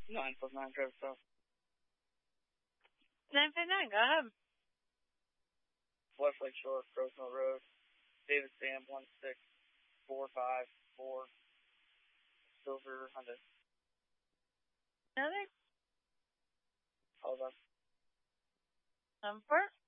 959 Travis South. 959, go ahead. West Lake Shore, Rosemont Road, David Sam 16454, Silver Hyundai. Another? All of us. Number?